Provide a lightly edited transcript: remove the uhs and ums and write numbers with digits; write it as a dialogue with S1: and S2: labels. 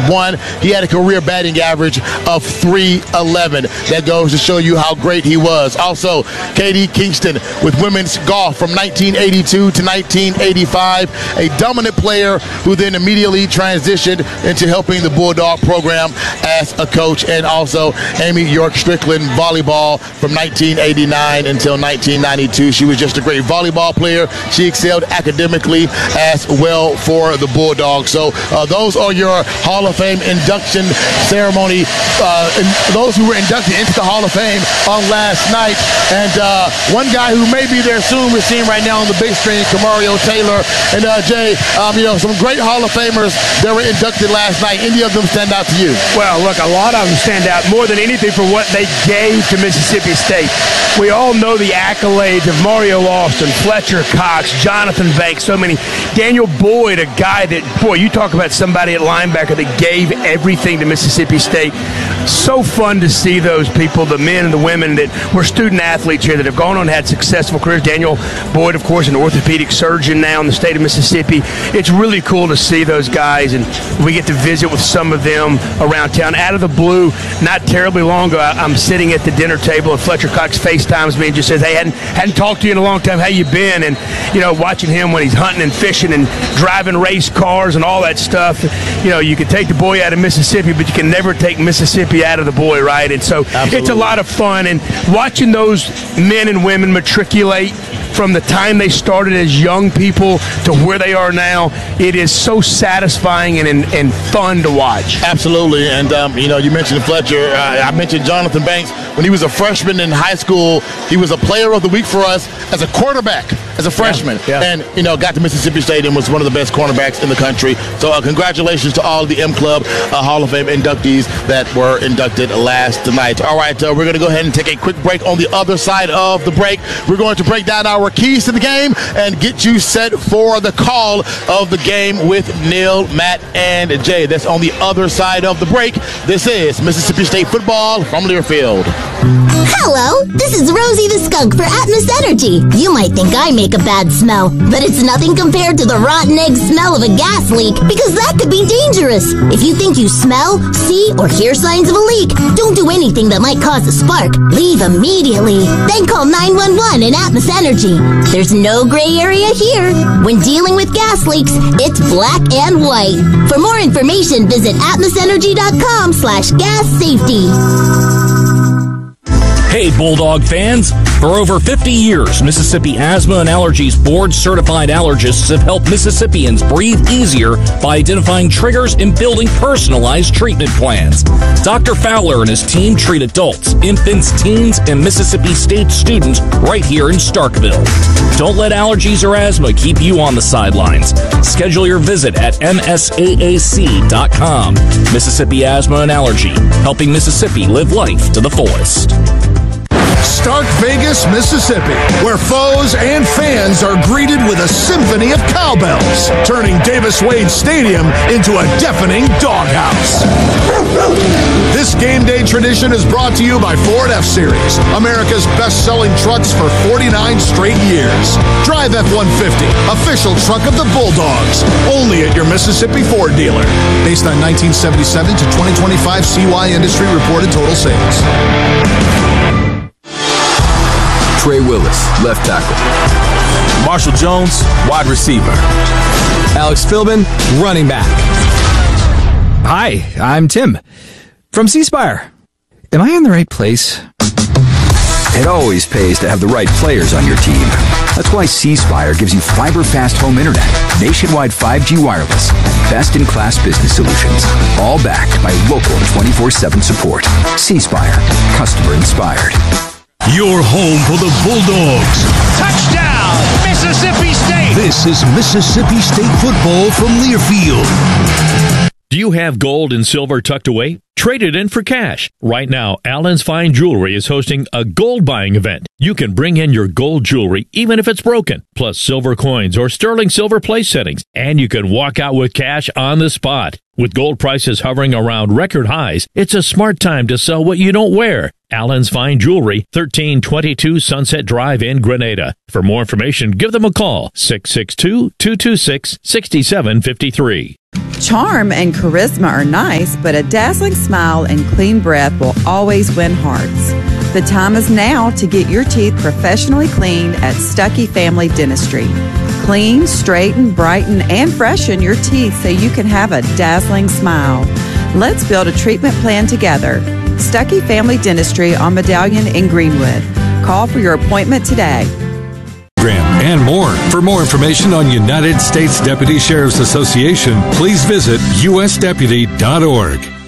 S1: 1. He had a career batting average of .311. That goes to show you how great he was. Also, Katie Kingston with women's golf from 1982 to 1985, a dominant player who then immediately transitioned into helping the Bulldog program as a coach. And also Amy York Strickland, volleyball from 1989 until 1992. She was just a great volleyball player. She excelled academically as well for the Bulldogs. So those are your Hall of Fame induction ceremony. And those who were inducted into the Hall of Fame on last night. And one guy who may be there soon, we're seeing right now on the big screen, Kamario Taylor. And Jay, some great Hall of Famers that were inducted last night. Any of them stand out to you?
S2: Well, look, a lot of them stand out more than anything for what they gave to Mississippi State. We all know the accolades of Mario Austin, Fletcher Cox, Jonathan Banks, so many. Daniel Boyd, a guy that, boy, you talk about somebody at linebacker that gave everything to Mississippi State. So fun to see those people, the men and the women that were student athletes here that have gone on and had successful careers. Daniel Boyd, of course, an orthopedic surgeon now in the state of Mississippi. It's really cool to see those guys, and we get to visit with some of them around town. Out of the blue, not terribly long ago, I'm sitting at the dinner table, and Fletcher Cox FaceTimes me and just says, hey, hadn't talked to you in a long time. How you been? And, watching him when he's hunting and fishing and driving race cars and all that stuff. You can take the boy out of Mississippi, but you can never take Mississippi out of the boy, right? And so It's a lot of fun. And watching those men and women matriculate from the time they started as young people to where they are now, it is so satisfying and fun to watch.
S1: Absolutely. And, you mentioned Fletcher. I mentioned Jonathan Banks. When he was a freshman in high school, he was a player of the week for us as a quarterback, as a freshman.
S2: Yeah.
S1: And, got to Mississippi State and was one of the best cornerbacks in the country. So congratulations to all of the M Club Hall of Fame inductees that were inducted last night. All right, we're going to go ahead and take a quick break. On the other side of the break, we're going to break down our keys to the game and get you set for the call of the game with Neil, Matt, and Jay. That's on the other side of the break. This is Mississippi State football from Learfield.
S3: Hello, this is Rosie the Skunk for Atmos Energy. You might think I make a bad smell, but it's nothing compared to the rotten egg smell of a gas leak, because that could be dangerous. If you think you smell, see, or hear signs of a leak, don't do anything that might cause a spark. Leave immediately. Then call 911 and Atmos Energy. There's no gray area here. When dealing with gas leaks, it's black and white. For more information, visit atmosenergy.com/gas safety.
S4: Hey, Bulldog fans! For over 50 years, Mississippi Asthma and Allergies board-certified allergists have helped Mississippians breathe easier by identifying triggers and building personalized treatment plans. Dr. Fowler and his team treat adults, infants, teens, and Mississippi State students right here in Starkville. Don't let allergies or asthma keep you on the sidelines. Schedule your visit at msaac.com. Mississippi Asthma and Allergy, helping Mississippi live life to the fullest.
S5: Stark Vegas, Mississippi, where foes and fans are greeted with a symphony of cowbells, turning Davis-Wade Stadium into a deafening doghouse. This game day tradition is brought to you by Ford F-Series, America's best-selling trucks for 49 straight years. Drive F-150, official truck of the Bulldogs, only at your Mississippi Ford dealer. Based on 1977 to 2025 CY industry reported total sales.
S6: Trey Willis, left tackle.
S7: Marshall Jones, wide receiver.
S8: Alex Philbin, running back. Hi, I'm Tim from C-Spire. Am I in the right place?
S6: It always pays to have the right players on your team. That's why C-Spire gives you fiber-fast home internet, nationwide 5G wireless, best-in-class business solutions, all backed by local 24/7 support. C-Spire, customer inspired.
S9: Your home for the Bulldogs.
S10: Touchdown, Mississippi State!
S9: This is Mississippi State football from Learfield.
S11: Do you have gold and silver tucked away? Trade it in for cash. Right now, Allen's Fine Jewelry is hosting a gold buying event. You can bring in your gold jewelry even if it's broken, plus silver coins or sterling silver place settings, and you can walk out with cash on the spot. With gold prices hovering around record highs, it's a smart time to sell what you don't wear. Allen's Fine Jewelry, 1322 Sunset Drive in Grenada. For more information, give them a call, 662-226-6753.
S12: Charm and charisma are nice, but a dazzling smile and clean breath will always win hearts. The time is now to get your teeth professionally cleaned at Stuckey Family Dentistry. Clean, straighten, brighten, and freshen your teeth so you can have a dazzling smile. Let's build a treatment plan together. Stuckey Family Dentistry on Medallion in Greenwood. Call for your appointment today.
S13: And more. For more information on United States Deputy Sheriff's Association, please visit usdeputy.org.